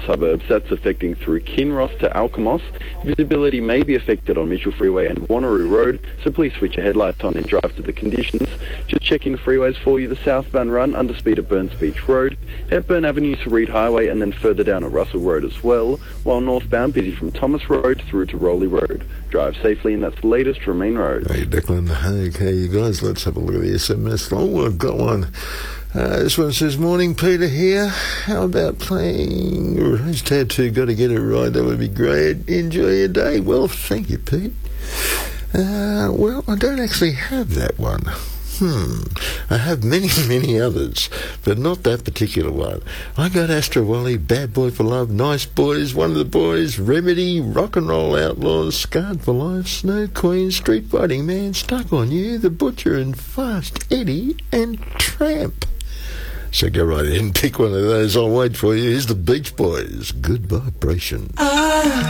suburbs. That's affecting through Kinross to Alkimos. Visibility may be affected on Mitchell Freeway and Wanneroo Road, so please switch your headlights on and drive to the conditions. Just checking the freeways for you. The southbound run under speed at Burns Beach Road, Hepburn Avenue to Reed Highway, and then further down at Russell Road as well, while northbound busy from Thomas Road through to Rowley Road. Drive safely, and that's the latest from Main Road. Hey Declan, okay you guys, let's have a look at the SMS. Oh, I've got one. This one says, morning Peter here. How about playing Rose Tattoo? Got to get it right, that would be great. Enjoy your day. Well, thank you, Pete. Well, I don't actually have that one. I have many others, but not that particular one. I got Astro Wally, Bad Boy for Love, Nice Boys, One of the Boys, Remedy, Rock and Roll Outlaws, Scarred for Life, Snow Queen, Street Fighting Man, Stuck on You, The Butcher and Fast Eddie, and Tramp. So go right ahead and pick one of those. I'll wait for you. Here's the Beach Boys. Good vibration.